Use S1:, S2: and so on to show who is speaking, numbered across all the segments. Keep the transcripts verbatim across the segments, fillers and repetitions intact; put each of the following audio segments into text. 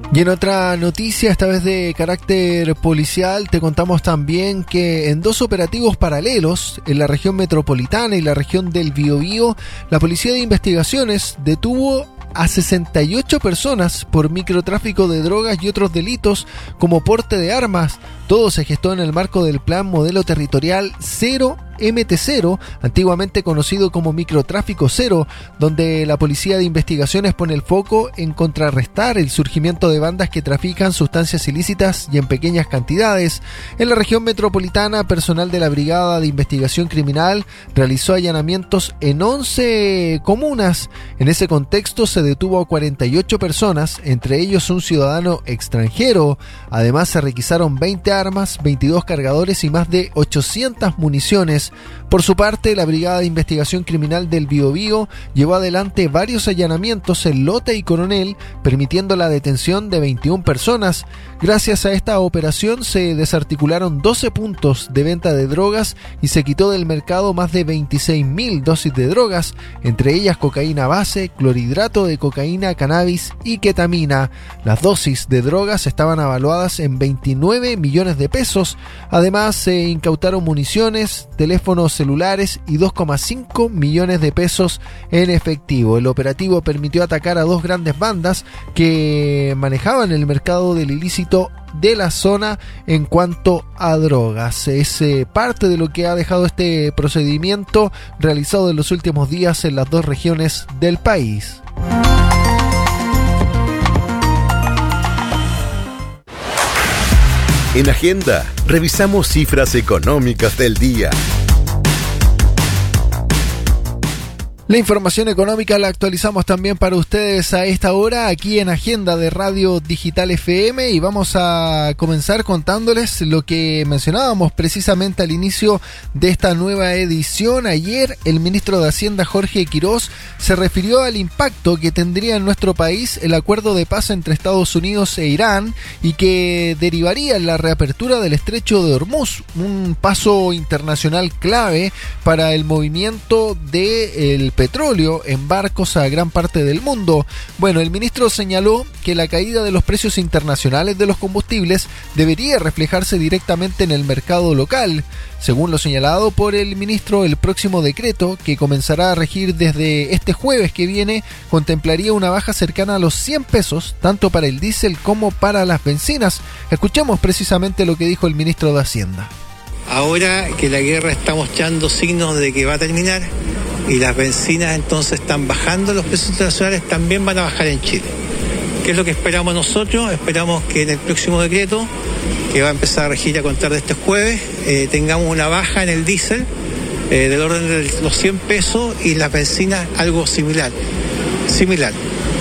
S1: Y en otra noticia, esta vez de carácter policial, te contamos también que en dos operativos paralelos, en la región metropolitana y la región del Biobío, la Policía de Investigaciones detuvo a sesenta y ocho personas por microtráfico de drogas y otros delitos como porte de armas. Todo se gestó en el marco del Plan Modelo Territorial cero eme te cero, antiguamente conocido como Microtráfico Cero, donde la Policía de Investigaciones pone el foco en contrarrestar el surgimiento de bandas que trafican sustancias ilícitas y en pequeñas cantidades. En la región metropolitana, personal de la Brigada de Investigación Criminal realizó allanamientos en once comunas. En ese contexto se detuvo a cuarenta y ocho personas, entre ellos un ciudadano extranjero. Además se requisaron veinte armas, veintidós cargadores y más de ochocientas municiones. Por su parte, la Brigada de Investigación Criminal del Biobío llevó adelante varios allanamientos en Lota y Coronel, permitiendo la detención de veintiuna personas. Gracias a esta operación se desarticularon doce puntos de venta de drogas y se quitó del mercado más de veintiséis mil dosis de drogas, entre ellas cocaína base, clorhidrato de cocaína, cannabis y ketamina. Las dosis de drogas estaban avaluadas en veintinueve millones de pesos. Además, se incautaron municiones, teléfonos celulares y dos coma cinco millones de pesos en efectivo. El operativo permitió atacar a dos grandes bandas que manejaban el mercado del ilícito de la zona en cuanto a drogas. Es eh, parte de lo que ha dejado este procedimiento realizado en los últimos días en las dos regiones del país.
S2: En Agenda, revisamos cifras económicas del día.
S1: La información económica la actualizamos también para ustedes a esta hora aquí en Agenda de Radio Digital F M, y vamos a comenzar contándoles lo que mencionábamos precisamente al inicio de esta nueva edición. Ayer el ministro de Hacienda, Jorge Quirós, se refirió al impacto que tendría en nuestro país el acuerdo de paz entre Estados Unidos e Irán y que derivaría en la reapertura del estrecho de Hormuz, un paso internacional clave para el movimiento del petróleo en barcos a gran parte del mundo. Bueno, el ministro señaló que la caída de los precios internacionales de los combustibles debería reflejarse directamente en el mercado local. Según lo señalado por el ministro, el próximo decreto, que comenzará a regir desde este jueves que viene, contemplaría una baja cercana a los cien pesos, tanto para el diésel como para las bencinas. Escuchemos precisamente lo que dijo el ministro de Hacienda.
S3: Ahora que la guerra está mostrando signos de que va a terminar y las bencinas entonces están bajando, los precios internacionales también van a bajar en Chile. ¿Qué es lo que esperamos nosotros? Esperamos que en el próximo decreto, que va a empezar a regir a contar de este jueves, eh, tengamos una baja en el diésel eh, del orden de los cien pesos y las bencinas algo similar. Similar.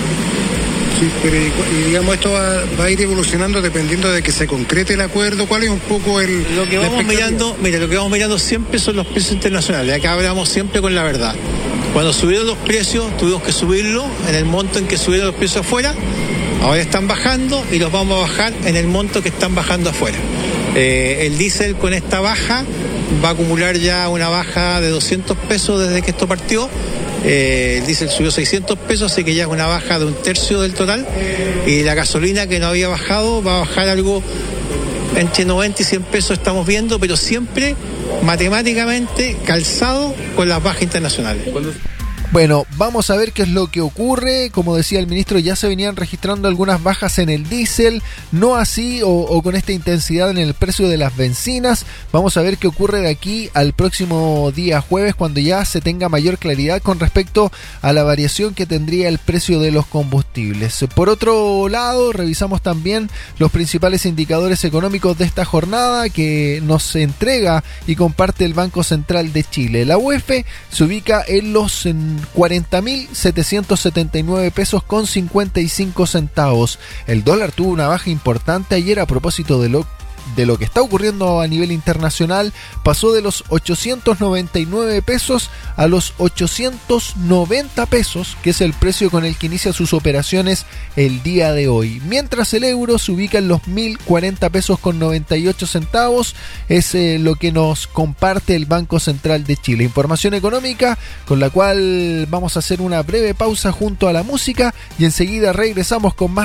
S4: Sí, pero y, y digamos esto va, va a ir evolucionando dependiendo de que se concrete el acuerdo. ¿Cuál es un poco el...?
S3: Lo que vamos mirando, mira, lo que vamos mirando siempre son los precios internacionales. Acá hablamos siempre con la verdad. Cuando subieron los precios, tuvimos que subirlo en el monto en que subieron los precios afuera. Ahora están bajando y los vamos a bajar en el monto que están bajando afuera. Eh, el diésel con esta baja va a acumular ya una baja de doscientos pesos desde que esto partió. Eh, el diésel subió seiscientos pesos, así que ya es una baja de un tercio del total. Y la gasolina, que no había bajado, va a bajar algo entre noventa y cien pesos, estamos viendo, pero siempre matemáticamente calzado con las bajas internacionales.
S1: Bueno, vamos a ver qué es lo que ocurre. Como decía el ministro, ya se venían registrando algunas bajas en el diésel, no así o, o con esta intensidad en el precio de las bencinas. Vamos a ver qué ocurre de aquí al próximo día jueves, cuando ya se tenga mayor claridad con respecto a la variación que tendría el precio de los combustibles. Por otro lado, revisamos también los principales indicadores económicos de esta jornada que nos entrega y comparte el Banco Central de Chile. La U E F se ubica en los en cuarenta mil setecientos setenta y nueve pesos con cincuenta y cinco centavos. El dólar tuvo una baja importante ayer a propósito de lo de lo que está ocurriendo a nivel internacional. Pasó de los ochocientos noventa y nueve pesos a los ochocientos noventa pesos, que es el precio con el que inicia sus operaciones el día de hoy. Mientras el euro se ubica en los mil cuarenta pesos con noventa y ocho centavos, es eh, lo que nos comparte el Banco Central de Chile. Información económica con la cual vamos a hacer una breve pausa junto a la música y enseguida regresamos con más